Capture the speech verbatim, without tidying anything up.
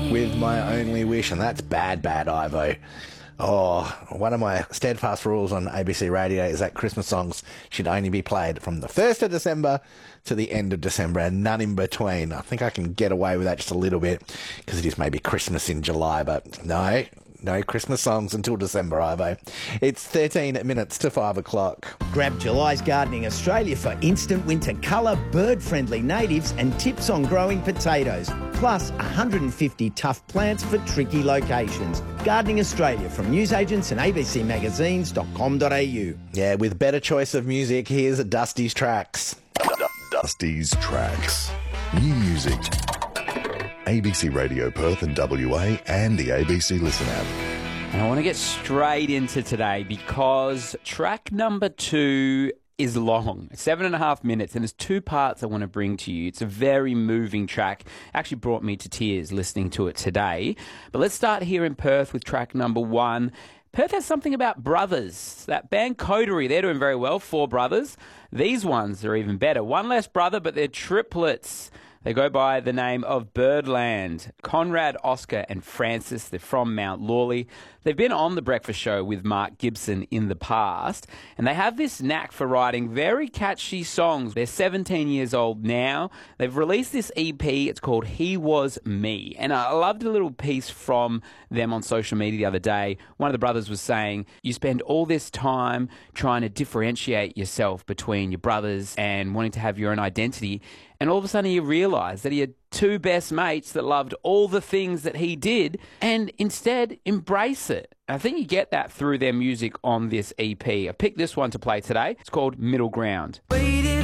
with My Only Wish, and that's bad, bad, Ivo. Oh, one of my steadfast rules on A B C Radio is that Christmas songs should only be played from the first of December to the end of December and none in between. I think I can get away with that just a little bit because it is maybe Christmas in July, but no, no Christmas songs until December, Ivo. It's thirteen minutes to five o'clock. Grab July's Gardening Australia for instant winter colour, bird-friendly natives and tips on growing potatoes. Plus one hundred fifty tough plants for tricky locations. Gardening Australia from newsagents and a b c magazines dot com dot a u. Yeah, with better choice of music, here's Dusty's Tracks. Dusty's Tracks. New music. A B C Radio Perth and W A and the A B C Listen app. And I want to get straight into today because track number two is long. It's seven and a half minutes, and there's two parts I want to bring to you. It's a very moving track. Actually brought me to tears listening to it today. But let's start here in Perth with track number one. Perth has something about brothers. That band Coterie, they're doing very well. Four brothers. These ones are even better. One less brother, but they're triplets. They go by the name of Birdland. Conrad, Oscar and Francis. They're from Mount Lawley. They've been on The Breakfast Show with Mark Gibson in the past, and they have this knack for writing very catchy songs. They're seventeen years old now. They've released this E P. It's called He Was Me, and I loved a little piece from them on social media the other day. One of the brothers was saying, you spend all this time trying to differentiate yourself between your brothers and wanting to have your own identity, and all of a sudden you realise that he had two best mates that loved all the things that he did and instead embrace it. I think you get that through their music on this E P. I picked this one to play today. It's called Middle Ground.